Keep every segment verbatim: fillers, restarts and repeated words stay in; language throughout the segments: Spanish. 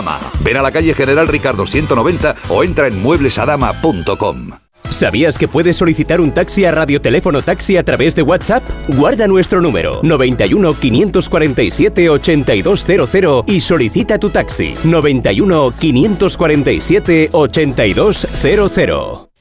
Adama. Ven a la calle General Ricardo ciento noventa o entra en muebles adama punto com. ¿Sabías que puedes solicitar un taxi a Radioteléfono Taxi a través de WhatsApp? Guarda nuestro número noventa y uno, quinientos cuarenta y siete, ochenta y dos cero cero y solicita tu taxi noventa y uno, quinientos cuarenta y siete, ochenta y dos cero cero.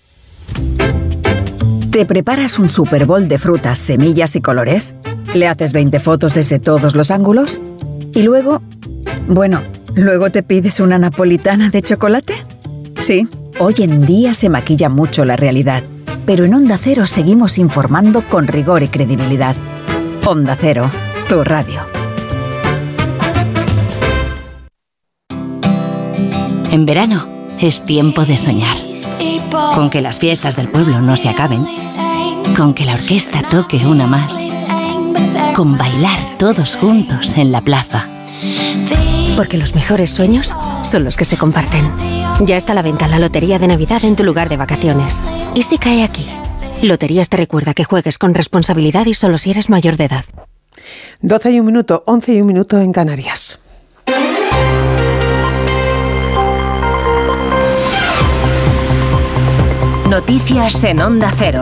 ¿Te preparas un Super Bowl de frutas, semillas y colores? ¿Le haces veinte fotos desde todos los ángulos? ¿Y luego? Bueno, ¿luego te pides una napolitana de chocolate? Sí. Hoy en día se maquilla mucho la realidad, pero en Onda Cero seguimos informando con rigor y credibilidad. Onda Cero, tu radio. En verano es tiempo de soñar, con que las fiestas del pueblo no se acaben, con que la orquesta toque una más, con bailar todos juntos en la plaza. Porque los mejores sueños son los que se comparten. Ya está a la venta la Lotería de Navidad en tu lugar de vacaciones. ¿Y si cae aquí? Loterías te recuerda que juegues con responsabilidad y solo si eres mayor de edad. doce y un minuto, once y un minuto en Canarias. Noticias en Onda Cero.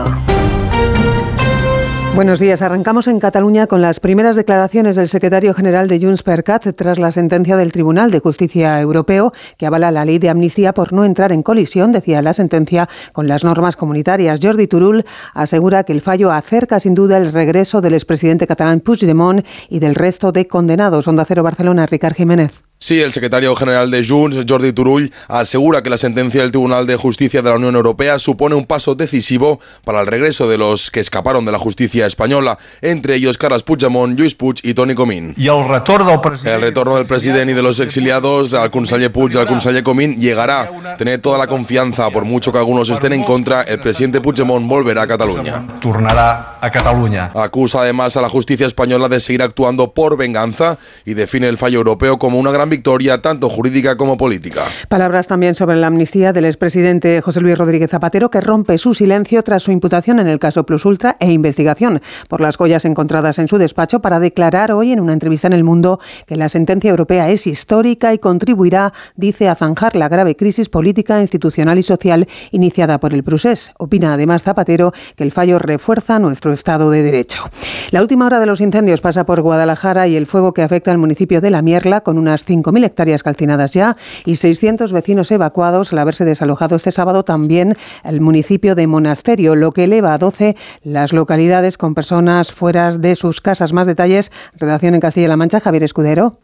Buenos días. Arrancamos en Cataluña con las primeras declaraciones del secretario general de Junts per Cat tras la sentencia del Tribunal de Justicia Europeo que avala la ley de amnistía por no entrar en colisión, decía la sentencia, con las normas comunitarias. Jordi Turull asegura que el fallo acerca sin duda el regreso del expresidente catalán Puigdemont y del resto de condenados. Onda Cero Barcelona, Ricard Jiménez. Sí, el secretario general de Junts, Jordi Turull, asegura que la sentencia del Tribunal de Justicia de la Unión Europea supone un paso decisivo para el regreso de los que escaparon de la justicia española, entre ellos Carles Puigdemont, Lluís Puig y Toni Comín. Y el retorno del presidente. El retorno del presidente y de los exiliados, al conseller Puig y al conseller Comín, llegará. Tener toda la confianza, por mucho que algunos estén en contra, el presidente Puigdemont volverá a Cataluña. Tornará a Cataluña. Acusa además a la justicia española de seguir actuando por venganza y define el fallo europeo como una gran victoria tanto jurídica como política. Palabras también sobre la amnistía del expresidente José Luis Rodríguez Zapatero, que rompe su silencio tras su imputación en el caso Plus Ultra e investigación por las joyas encontradas en su despacho, para declarar hoy en una entrevista en El Mundo que la sentencia europea es histórica y contribuirá, dice, a zanjar la grave crisis política, institucional y social iniciada por el procés. Opina además Zapatero que el fallo refuerza nuestro Estado de Derecho. La última hora de los incendios pasa por Guadalajara y el fuego que afecta al municipio de La Mierla, con unas cinco mil hectáreas calcinadas ya y seiscientos vecinos evacuados al haberse desalojado este sábado también el municipio de Monasterio, lo que eleva a doce las localidades con personas fuera de sus casas. Más detalles, redacción en Castilla-La Mancha, Javier Escudero.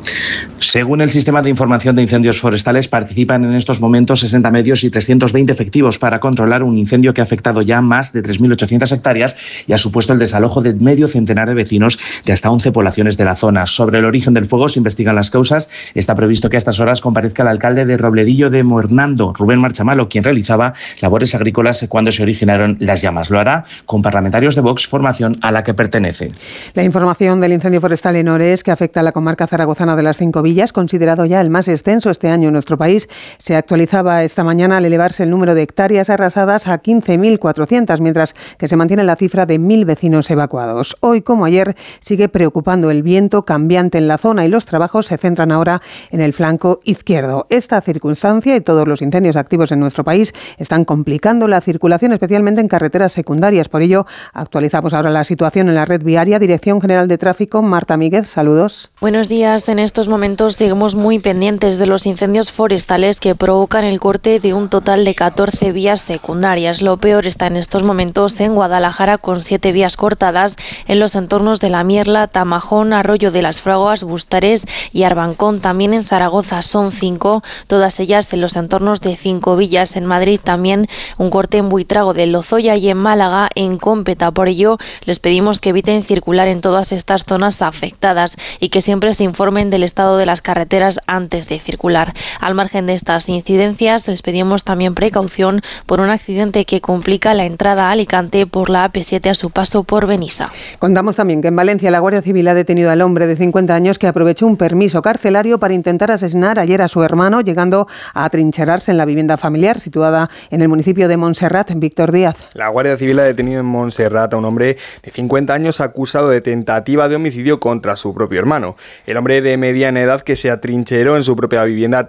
Según el Sistema de Información de Incendios Forestales, participan en estos momentos sesenta medios y trescientos veinte efectivos para controlar un incendio que ha afectado ya más de tres mil ochocientas hectáreas y ha supuesto el desalojo de medio centenar de vecinos de hasta once poblaciones de la zona. Sobre el origen del fuego se investigan las causas. Está previsto que a estas horas comparezca el alcalde de Robledillo de Mornando, Rubén Marchamalo, quien realizaba labores agrícolas cuando se originaron las llamas. Lo hará con parlamentarios de Vox, formación a la que pertenece. La información del incendio forestal en Ores, que afecta a la comarca zaragozana de las Cinco Villas, considerado ya el más extenso este año en nuestro país, se actualizaba esta mañana al elevarse el número de hectáreas arrasadas a quince mil cuatrocientas, mientras que se mantiene la cifra de mil vecinos evacuados. Hoy, como ayer, sigue preocupando el viento cambiante en la zona y los trabajos se centran ahora en el flanco izquierdo. Esta circunstancia y todos los incendios activos en nuestro país están complicando la circulación, especialmente en carreteras secundarias. Por ello, actualizamos ahora la situación en la red viaria. Dirección General de Tráfico, Marta Míguez, saludos. Buenos días. En estos momentos seguimos muy pendientes de los incendios forestales que provocan el corte de un total de catorce vías secundarias. Lo peor está en estos momentos en Guadalajara, con siete vías cortadas en los entornos de La Mierla, Tamajón, Arroyo de las Fraguas, Bustares y Arbancón. También en Zaragoza son cinco, todas ellas en los entornos de Cinco Villas. En Madrid también un corte en Buitrago de Lozoya y en Málaga en Cómpeta. Por ello, les pedimos que eviten circular en todas estas zonas afectadas y que siempre se informen del estado de las carreteras antes de circular. Al margen de estas incidencias, les pedimos también precaución por un accidente que complica la entrada a Alicante por la A P siete a su paso por Benissa. Contamos también que en Valencia la Guardia Civil ha detenido al hombre de cincuenta años que aprovechó un permiso carcelario para intentar asesinar ayer a su hermano, llegando a atrincherarse en la vivienda familiar situada en el municipio de Montserrat. Víctor Díaz. La Guardia Civil ha detenido en Montserrat a un hombre de cincuenta años acusado de tentativa de homicidio contra su propio hermano. El hombre de mediana edad, que se atrincheró en su propia vivienda